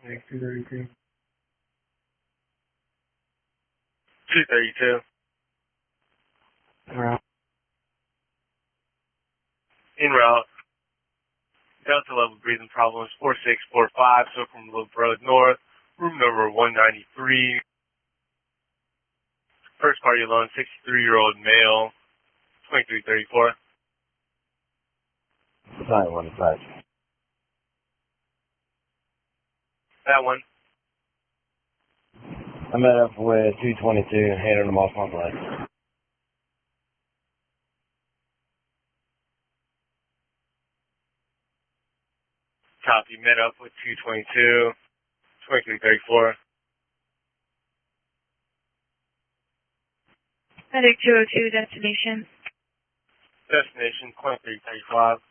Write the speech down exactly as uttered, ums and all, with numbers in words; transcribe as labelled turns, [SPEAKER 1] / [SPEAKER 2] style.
[SPEAKER 1] Next two thirty-two.
[SPEAKER 2] two thirty-two.
[SPEAKER 1] Alright.
[SPEAKER 2] En route. Delta level breathing problems four six four five, so from Loop Road North, room number one ninety-three. First party alone, sixty-three-year-old male, twenty-three thirty-four.
[SPEAKER 3] nine one five.
[SPEAKER 2] That one.
[SPEAKER 3] I met up with two twenty-two, handed them off my plate.
[SPEAKER 2] Copy, met up with two twenty-two, twenty-three thirty-four.
[SPEAKER 4] Medic two oh two, destination.
[SPEAKER 2] Destination, twenty-three thirty-five.